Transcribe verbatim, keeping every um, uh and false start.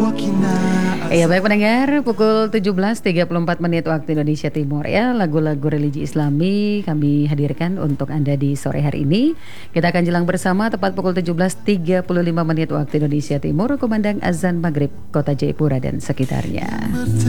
Iya baik pendengar, pukul tujuh belas tiga puluh empat menit waktu Indonesia Timur ya. Lagu-lagu religi Islami kami hadirkan untuk Anda di sore hari ini. Kita akan jelang bersama tepat pukul tujuh belas tiga puluh lima menit waktu Indonesia Timur, kumandang azan maghrib Kota Jayapura dan sekitarnya.